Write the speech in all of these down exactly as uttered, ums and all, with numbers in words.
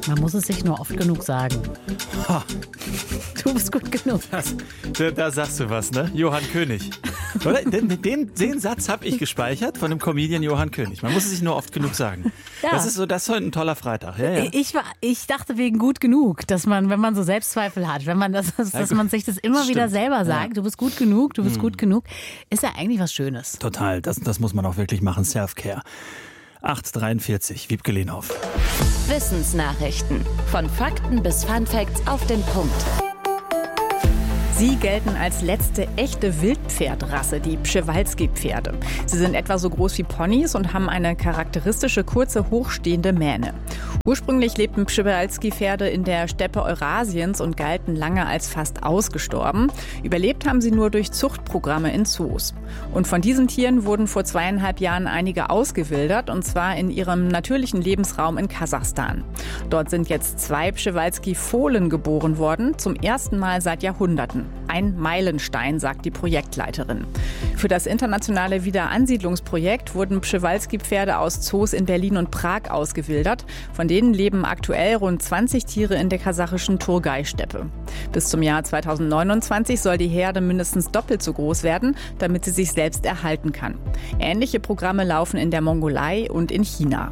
Man muss es sich nur oft genug sagen. Ha, Du bist gut genug. das, da, da sagst du was, ne? Johann König. Oder? Den, den, den Satz habe ich gespeichert von dem Comedian Johann König. Man muss es sich nur oft genug sagen. Ja. Das ist so, das ist heute ein toller Freitag. Ja, ja. Ich, war, ich dachte wegen gut genug, dass man, wenn man so Selbstzweifel hat, wenn man das, dass, dass man sich das immer Stimmt. wieder selber sagt, Ja. du bist gut genug, du bist gut genug, ist ja eigentlich was Schönes. Total, das, das muss man auch wirklich machen. Self-Care. acht Uhr dreiundvierzig, Wiebke Lehnhoff. Wissensnachrichten. Von Fakten bis Funfacts auf den Punkt. Sie gelten als letzte echte Wildpferdrasse, die Przewalski-Pferde. Sie sind etwa so groß wie Ponys und haben eine charakteristische, kurze, hochstehende Mähne. Ursprünglich lebten Przewalski-Pferde in der Steppe Eurasiens und galten lange als fast ausgestorben. Überlebt haben sie nur durch Zuchtprogramme in Zoos. Und von diesen Tieren wurden vor zweieinhalb Jahren einige ausgewildert, und zwar in ihrem natürlichen Lebensraum in Kasachstan. Dort sind jetzt zwei Przewalski-Fohlen geboren worden, zum ersten Mal seit Jahrhunderten. Ein Meilenstein, sagt die Projektleiterin. Für das internationale Wiederansiedlungsprojekt wurden Przewalski-Pferde aus Zoos in Berlin und Prag ausgewildert. Von denen leben aktuell rund zwanzig Tiere in der kasachischen Turgai-Steppe. Bis zum Jahr zweitausendneunundzwanzig soll die Herde mindestens doppelt so groß werden, damit sie sich selbst erhalten kann. Ähnliche Programme laufen in der Mongolei und in China.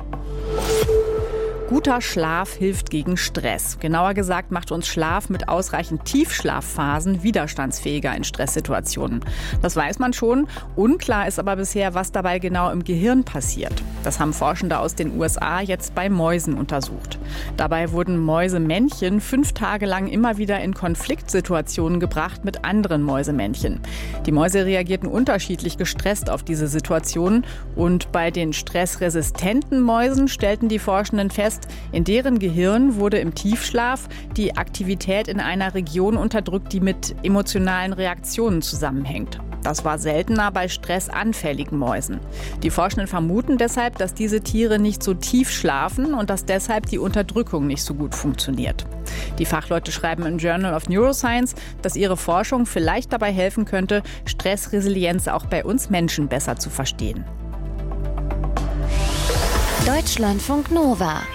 Guter Schlaf hilft gegen Stress. Genauer gesagt macht uns Schlaf mit ausreichend Tiefschlafphasen widerstandsfähiger in Stresssituationen. Das weiß man schon. Unklar ist aber bisher, was dabei genau im Gehirn passiert. Das haben Forschende aus den U S A jetzt bei Mäusen untersucht. Dabei wurden Mäusemännchen fünf Tage lang immer wieder in Konfliktsituationen gebracht mit anderen Mäusemännchen. Die Mäuse reagierten unterschiedlich gestresst auf diese Situationen. Und bei den stressresistenten Mäusen stellten die Forschenden fest, in deren Gehirn wurde im Tiefschlaf die Aktivität in einer Region unterdrückt, die mit emotionalen Reaktionen zusammenhängt. Das war seltener bei stressanfälligen Mäusen. Die Forschenden vermuten deshalb, dass diese Tiere nicht so tief schlafen und dass deshalb die Unterdrückung nicht so gut funktioniert. Die Fachleute schreiben im Journal of Neuroscience, dass ihre Forschung vielleicht dabei helfen könnte, Stressresilienz auch bei uns Menschen besser zu verstehen. Deutschlandfunk Nova.